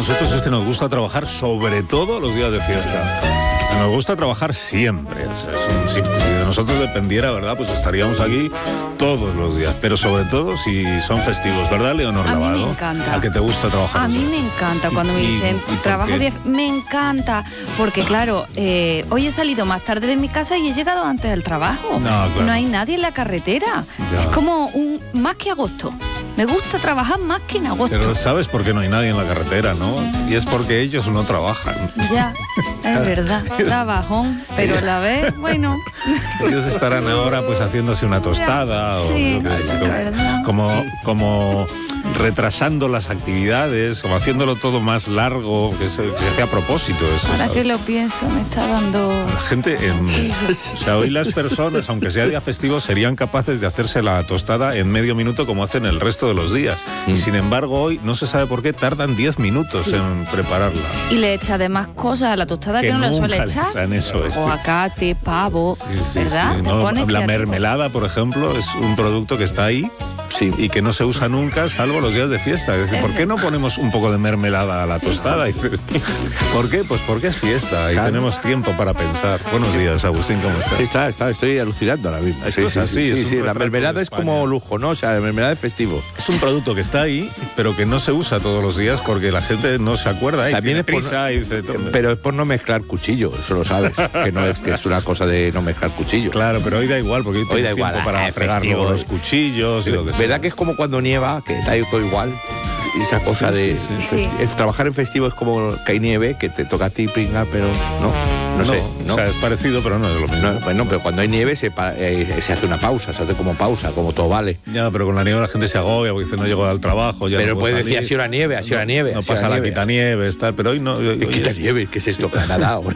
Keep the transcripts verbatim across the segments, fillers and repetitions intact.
nosotros es que nos gusta trabajar sobre todo los días de fiesta. Nos gusta trabajar siempre. O sea, es un, si, si de nosotros dependiera, ¿verdad? Pues estaríamos aquí todos los días. Pero sobre todo si son festivos, ¿verdad, Leonor A Lavado? mí me encanta. ¿A que te gusta trabajar? A mí me encanta cuando me ¿Y- dicen, y por trabajo qué? diez... Me encanta, porque claro, eh, hoy he salido más tarde de mi casa y he llegado antes del trabajo. No, claro. No hay nadie en la carretera. Ya. Es como un más que agosto. Me gusta trabajar más que en agosto. Pero ¿sabes por qué no hay nadie en la carretera, no? Y es porque ellos no trabajan. Ya, es verdad, trabajón, pero a la vez, bueno. Ellos estarán ahora pues haciéndose una tostada o Sí, lo que es es, verdad. como, como retrasando las actividades, como haciéndolo todo más largo, que se, que se hace a propósito eso. Ahora ¿sabes? que lo pienso, me está dando... La gente, en, o sea, hoy las personas, aunque sea día festivo, serían capaces de hacerse la tostada en medio minuto como hacen el resto de los días. Mm. Y sin embargo, hoy no se sabe por qué tardan diez minutos Sí. en prepararla. Y le echa además cosas a la tostada que, Que no le nunca suele le echar. echan eso, es que- Aguacate, pavo, Sí, sí, ¿verdad? sí, Te ¿no? pones La creativo. mermelada, por ejemplo, es un producto que está ahí. Sí. Y que no se usa nunca, salvo los días de fiesta. Es decir, ¿por qué no ponemos un poco de mermelada a la Sí, tostada? sí, Dices, ¿por qué? Pues porque es fiesta y Claro. tenemos tiempo para pensar. Buenos días, Agustín, ¿cómo estás? Sí, está, está, estoy alucinando ahora mismo. Esto es así, es un sí, la retrato mermelada de es España. como lujo, ¿no? O sea, la mermelada es festivo. Es un producto que está ahí, pero que no se usa todos los días porque la gente no se acuerda. Y También tiene es por- prisa y dice, "Tome". Pero es por no mezclar cuchillos, eso lo sabes. Que no es que es una cosa de no mezclar cuchillos. Claro, pero hoy da igual, porque hoy, Hoy da tienes igual, tiempo para ah, fregar festivo. luego los cuchillos y lo que sea. ¿Verdad que es como cuando nieva, que da todo igual? Y esa cosa Sí, de... sí, sí. festi- es- trabajar en festivo es como que hay nieve, que te toca a ti pringar, pero no, no, sé. ¿no? O sea, es parecido, pero no es lo mismo. No, bueno, pero cuando hay nieve se, pa- eh, se hace una pausa, se hace como pausa, como todo vale. Ya, pero con la nieve la gente se agobia porque dice, no llego al trabajo, ya Pero no puedo puedes decir, salir. ha sido la nieve, ha sido la nieve. No ha sido pasa la nieve. quitanieves, tal, pero hoy no. Hoy, ¿Qué hoy quita es, nieve? ¿Qué es esto? Canadá ahora.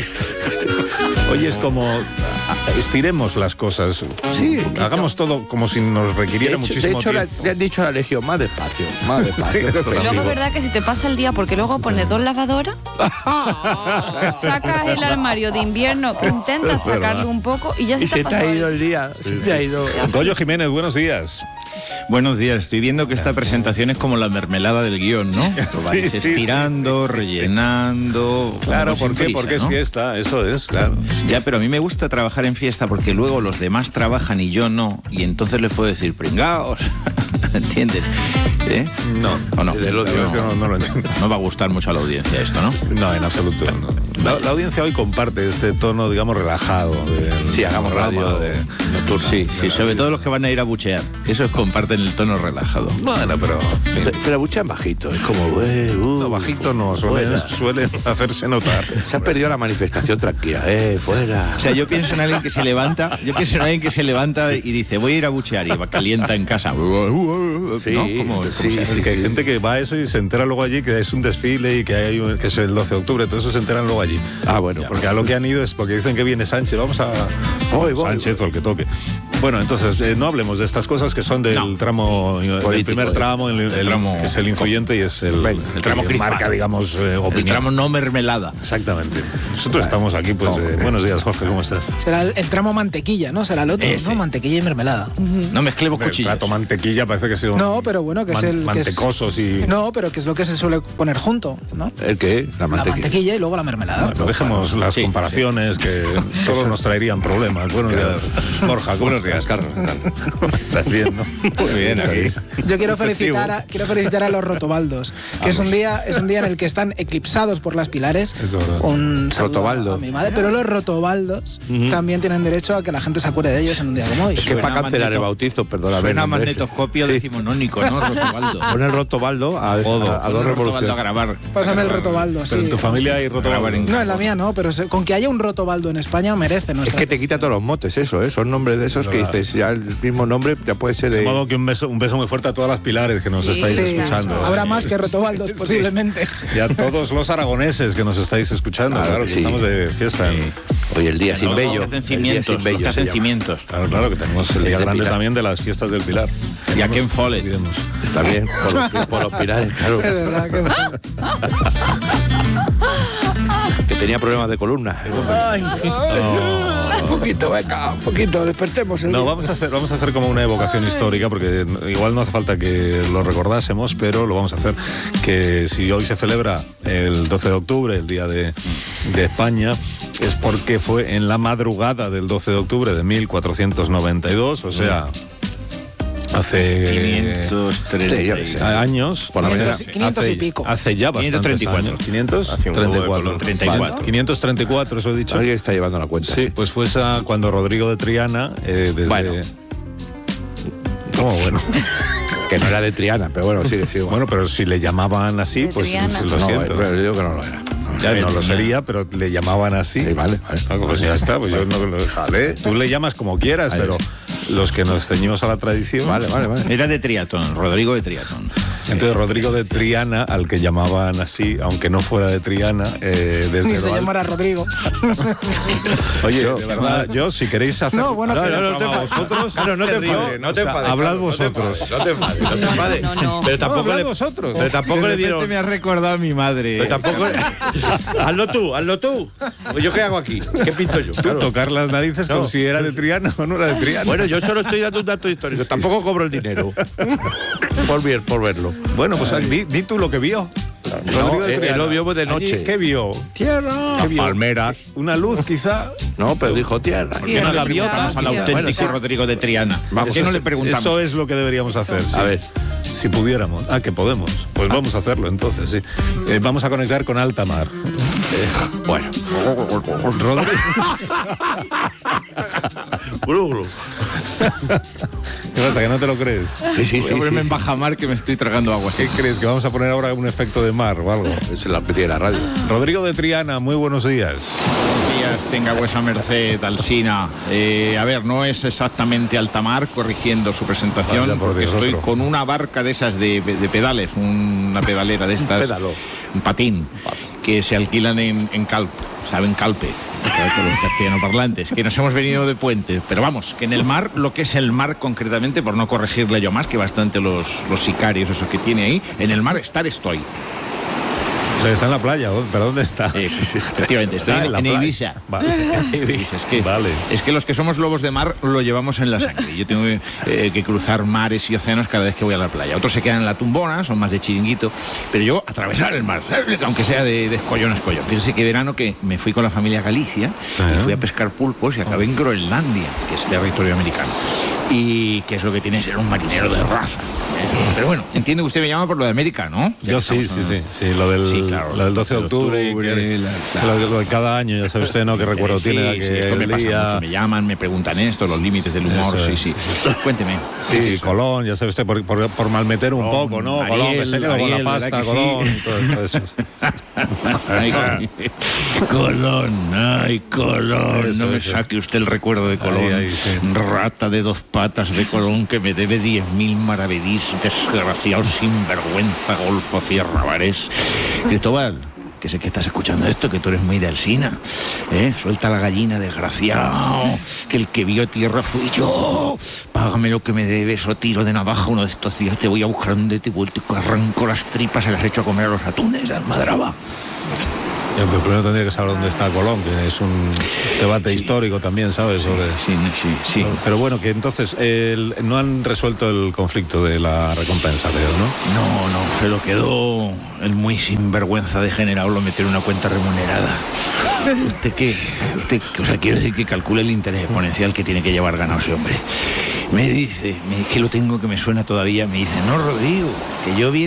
hoy es como a- estiremos las cosas. Sí. Hagamos todo como si nos requiriera De hecho, de muchísimo hecho la- tiempo. le han dicho a la Legión, más despacio, más despacio. Sí, esto es pero Luego festivo. es verdad que si te pasa el día, porque luego pones dos lavadoras, sacas el armario de invierno, intentas Es verdad. sacarlo un poco y ya se Y te ha se te ha pasado ido el- el día, se te ha ido. Goyo Jiménez, buenos días. Buenos días, estoy viendo que esta presentación es como la mermelada del guión, ¿no? Lo Sí, vais sí, estirando, sí, sí, sí. rellenando... Claro, como ¿por sin qué? prisa, Porque es ¿no? fiesta, eso es, claro. Ya, pero a mí me gusta trabajar en fiesta porque luego los demás trabajan y yo no, y entonces les puedo decir, pringaos, ¿entiendes? ¿Eh? No, ¿O no? la verdad es que no, no lo entiendo. No va a gustar mucho a la audiencia esto, ¿no? No, en absoluto. no. La, la audiencia hoy comparte este tono, digamos, relajado. del Sí, hagamos programa radio de- nocturna. Sí, sí, sobre todo los que van a ir a buchear. Esos comparten el tono relajado. Bueno, pero... Pero, pero buchean bajito, es como... eh, uh, No, bajito no, suelen, fuera. suelen hacerse notar. Se ha perdido la manifestación tranquila, eh, fuera. O sea, yo pienso en alguien que se levanta, yo pienso en alguien que se levanta y dice, voy a ir a buchear, y va calienta en casa. Sí, ¿no? ¿Cómo- cómo sí, se hace? Es que hay gente que va a eso y se entera luego allí que es un desfile y que hay un- que es el doce de octubre, todo eso se enteran luego allí. Ah, bueno, Porque a lo que han ido es porque dicen que viene Sánchez, vamos a Voy, voy, Sánchez o el que toque. Bueno, entonces eh, no hablemos de estas cosas que son del No. tramo, el Político, primer eh. tramo, el, el- tramo- que es el influyente y es el, Venga, el tramo que crispado. marca, digamos, eh, El opinión. tramo no mermelada. Exactamente. Nosotros estamos aquí, pues, eh, buenos días, Jorge, ¿cómo estás? Será el, el tramo mantequilla, ¿no? Será el otro, Ese. ¿no? Mantequilla y mermelada. No mezclemos El cuchillos. plato mantequilla parece que ha sido No, pero bueno, que es man- el... que es- mantecosos y... No, pero que es lo que se suele poner junto, ¿no? ¿El qué? La La mantequilla. mantequilla y luego la mermelada. Bueno, dejemos las Sí, comparaciones que solo nos traerían problemas. Buenos días, Borja. ¿cómo Buenos días, estás? Carlos. ¿Estás bien, no? Muy bien, aquí. Yo quiero felicitar a, quiero felicitar a los rotobaldos, que es un día es un día en el que están eclipsados por las pilares. Es verdad. Un saludo Rotobaldo. a mi madre, pero los rotobaldos también tienen derecho a que la gente se acuerde de ellos en un día como hoy. Es que Suena para cancelar magneto- el bautizo, perdona. Suena hombre, magnetoscopio sí. decimonónico, ¿no, Rotobaldo? Pon el rotobaldo a, a, a, Jodo, dos pon el Rotobaldo a revoluciones. grabar. Pásame el rotobaldo, sí. Pero en tu familia hay roto. Grabar en- No, en la mía no, pero se- con que haya un rotobaldo en España merece Es nuestra... que te quita todos los motes, eso, ¿eh? Son nombres de esos que Verdad. dices, ya el mismo nombre ya puede ser De de... modo que un beso, un beso muy fuerte a todas las pilares que nos Sí, estáis Sí, escuchando. habrá más que rotobaldos, Sí. posiblemente. Y a todos los aragoneses que nos estáis escuchando, Claro claro, que que sí. estamos de fiesta. en- Hoy el día sin Los bello. que hacen el día cimientos, sin los bello que se hacen llama. cimientos. Claro, claro, que tenemos el día Desde grande Pilar. también de las fiestas del Pilar. Y aquí en Follet. Olvidemos. Está bien, por los, por los pilares, claro. Es verdad que... que tenía problemas de columna. Ay, no. Un poquito, venga, un poquito, despertemos el No, día. vamos a hacer, vamos a hacer como una evocación histórica, porque igual no hace falta que lo recordásemos, pero lo vamos a hacer. Que si hoy se celebra el doce de octubre, el Día de, de España, es porque fue en la madrugada del doce de octubre de mil cuatrocientos noventa y dos, o sea, hace quinientos treinta Sí, yo qué sé. años, por la quinientos mañana, quinientos y hace, pico. hace ya bastantes quinientos treinta y cuatro. años. quinientos Hace un treinta y huevo de cuatro. color, treinta y cuatro. Vale, quinientos treinta y cuatro, eso he dicho. Alguien está llevando la cuenta. Sí, pues fue esa cuando Rodrigo de Triana, eh, desde... Bueno. ¿Cómo bueno? Que no era de Triana, pero bueno, sigue, sigue. Bueno, pero si le llamaban así, De pues Triana. lo no, siento. pero yo digo que no lo era. Ya no lo sería, pero le llamaban así. Sí, vale, vale. Ah, pues ya está, pues yo no lo dejaré. Tú le llamas como quieras, Ahí pero los que nos ceñimos a la tradición. Vale, vale, vale. Era de Triatón, Rodrigo de Triatón. Entonces Rodrigo de Triana, al que llamaban así, aunque no fuera de Triana, eh, desde Ni se lo al- llamara Rodrigo. Oye, de verdad, yo si queréis hacer No, bueno, no, pero- no, no te enfades. vosotros, Claro, no te río, enfades, no te o sea, enfades. hablad Carlos, no te vosotros. enfades, No te enfades, no te enfades. No, no. Pero No, tampoco hablad le, vosotros. pero tampoco le dieron. me ha recordado a mi madre. Pero tampoco. Hazlo tú, hazlo tú. ¿Yo qué hago aquí? ¿Qué pinto yo? Tú Claro. tocar las narices No. con si era de Triana o no era de Triana. Bueno, yo solo estoy dando un dato histórico. Tampoco cobro el dinero. Por ver, por verlo. Bueno, pues di, di tú lo que vio. No, él- él lo vio de Allí, noche. ¿Qué vio? Tierra. ¿Qué vio? Palmeras. ¿Una luz quizá? No, pero dijo tierra. Y una el gaviota, Bilbao, Al tío. auténtico Bueno, Rodrigo de Triana. Vamos ¿Por qué a no le hacer- preguntamos? Eso es lo que deberíamos hacer. sí. A ver. Si pudiéramos. Ah, que podemos. Pues vamos a hacerlo entonces, sí. Eh, vamos a conectar con alta mar. Eh, Bueno. Rodrigo. Glu, glu. ¿Qué pasa? ¿Que no te lo crees? Sí, sí, sí. Ábreme sí, en sí. bajamar que me estoy tragando agua. ¿Qué crees? ¿Que vamos a poner ahora un efecto de mar o algo? Es la petilla de la radio. Rodrigo de Triana, muy buenos días. Buenos días, tenga vuesa merced, Alsina. Eh, a ver, no es exactamente altamar, corrigiendo su presentación, Vaya por porque Dios, estoy otro. con una barca de esas de, de pedales, una pedalera de estas. pédalo. Un patín, que se alquilan en, en Calp, ¿saben? Calpe. Con los castellanoparlantes, que nos hemos venido de puente, pero vamos, que en el mar, lo que es el mar concretamente, por no corregirle yo más, que bastante los, los sicarios, eso que tiene ahí, en el mar estar estoy. O sea, está en la playa, ¿o? ¿pero dónde está? Eh, efectivamente, estoy Está en, la en playa. Ibiza. Vale. Ibiza, es que, Vale. es que los que somos lobos de mar lo llevamos en la sangre. Yo tengo eh, que cruzar mares y océanos cada vez que voy a la playa. Otros se quedan en la tumbona, son más de chiringuito, pero yo atravesar el mar, aunque sea de, de escollón a escollón. Fíjense que verano que me fui con la familia a Galicia Sí. y fui a pescar pulpos y acabé en Groenlandia, que es territorio americano. Y que es lo que tiene ser un marinero de raza. ¿eh? Pero bueno, entiende que usted me llama por lo de América, ¿no? Ya Yo que sí, estamos sí, en- sí, sí, lo del, Sí, claro, lo del doce de octubre, y que- la- que lo, de- lo de cada año, ya sabe usted, ¿no? Qué recuerdo Sí, tiene de sí, aquel esto me pasa día. mucho, me llaman, me preguntan esto, los límites del humor, Eso sí, es. sí. Cuénteme. Sí, Colón, ya sabe usted, por, por, por malmeter un Colón, poco, ¿no? Ariel, Colón, que se quedó con la Ariel, pasta, ¿verdad que Colón, sí? y todo, todo eso. Ay, Colón, ay, Colón, Eso, no me eso. saque usted el recuerdo de Colón. Ahí, ahí, sí. Rata de dos patas de Colón que me debe diez mil maravedís, desgraciado, sinvergüenza, golfo, cierra bares. Cristóbal, que sé que estás escuchando esto, que tú eres muy de Alsina, ¿eh? Suelta la gallina, desgraciado, que el que vio tierra fui yo. Págame lo que me debes o tiro de navaja uno de estos días, te voy a buscar donde te vuelto y arranco las tripas, se las echo a comer a los atunes de Almadraba. Ya, pero primero tendría que saber dónde está Colón, que es un debate histórico también, ¿sabes? Sobre... Sí, sí, sí. Pero bueno, que entonces el- no han resuelto el conflicto de la recompensa, creo, ¿no? No, no, se lo quedó el muy sinvergüenza degenerado, lo metió en una cuenta remunerada. ¿Usted qué? Usted, o sea, quiero decir que calcule el interés exponencial que tiene que llevar ganado ese hombre. Me dice, me, que lo tengo que me suena todavía, me dice, no, Rodrigo, que yo vi